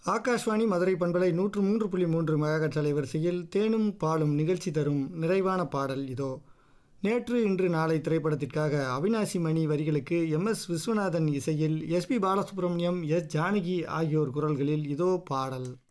ஆகாஷ்வாணி மதுரை பண்பலை 103.3 மெகாஹெர்ட்ஸ் அலைவரிசையில் தேனும் பாலும் நிகழ்ச்சி தரும் நிறைவான பாடல் இதோ. நேற்று இன்று நாளை திரைப்படத்திற்காக அவினாசி மணி வரிகளுக்கு MS விஸ்வநாதன் இசையில் SP பாலசுப்ரமணியம், S ஜானகி ஆகியோர் குரல்களில் இதோ பாடல்.